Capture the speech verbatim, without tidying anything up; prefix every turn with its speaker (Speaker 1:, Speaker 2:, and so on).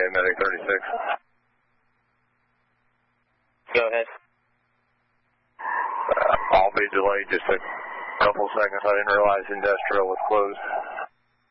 Speaker 1: A, Medic thirty-six.
Speaker 2: Go ahead.
Speaker 1: Uh, I'll be delayed just a couple seconds. I didn't realize industrial was closed.